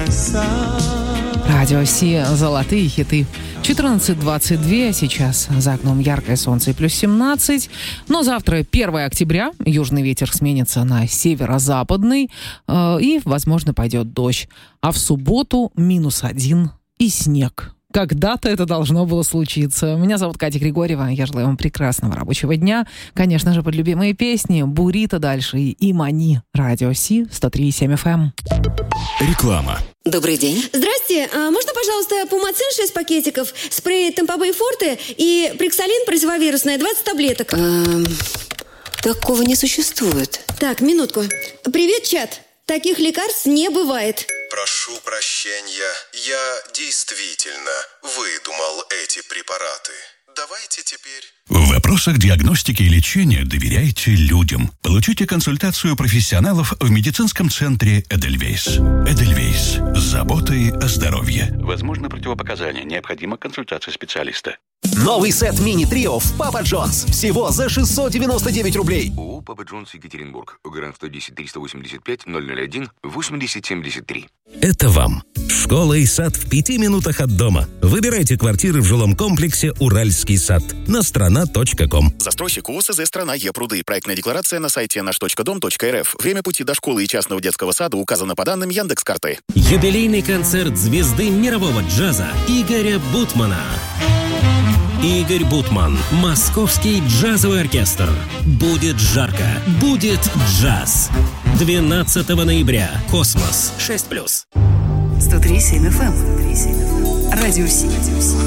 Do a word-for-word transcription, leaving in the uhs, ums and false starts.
Радио Си, золотые хиты. четырнадцать двадцать два, сейчас за окном яркое солнце и плюс семнадцать. Но завтра, первое октября, южный ветер сменится на северо-западный, э, и, возможно, пойдет дождь. А в субботу минус один и снег. Когда-то это должно было случиться. Меня зовут Катя Григорьева. Я желаю вам прекрасного рабочего дня. Конечно же, под любимые песни «Бурито» дальше и «Имани». Радио Си, сто три и семь эф эм. Реклама. Добрый день. Здрасте. А можно, пожалуйста, Пумацин шесть пакетиков, спрей Тампобей Форте и Приксалин противовирусное двадцать таблеток? Эм, такого не существует. Так, минутку. Привет, чат. Таких лекарств не бывает. Прошу прощения, я действительно выдумал эти препараты. Давайте теперь... В вопросах диагностики и лечения доверяйте людям. Получите консультацию профессионалов в медицинском центре «Эдельвейс». «Эдельвейс» с заботой о здоровье. Возможно, противопоказания. Необходима консультация специалиста. Новый сет мини-трио в Папа Джонс. Всего за шестьсот девяносто девять рублей. ООО «Папа Джонс, Екатеринбург». ОГРН сто десять триста восемьдесят пять ноль ноль один восемьдесят семьдесят три. Это вам. Школа и сад в пяти минутах от дома. Выбирайте квартиры в жилом комплексе «Уральский сад» на страна точка ком. Застройщик УСЗ «Страна Е-Пруды». Проектная декларация на сайте наш точка дом точка эр эф. Время пути до школы и частного детского сада указано по данным Яндекс.Карты. Юбилейный концерт звезды мирового джаза Игоря Бутмана. Игорь Бутман. Московский джазовый оркестр. Будет жарко. Будет джаз. двенадцатого ноября. Космос. шесть плюс. сто три и семь эф эм. Радио Си.